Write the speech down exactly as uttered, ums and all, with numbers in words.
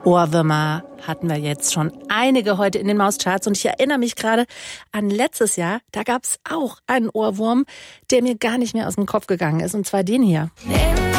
Ohrwürmer hatten wir jetzt schon einige heute in den Mauscharts und ich erinnere mich gerade an letztes Jahr, da gab's auch einen Ohrwurm, der mir gar nicht mehr aus dem Kopf gegangen ist, und zwar den hier.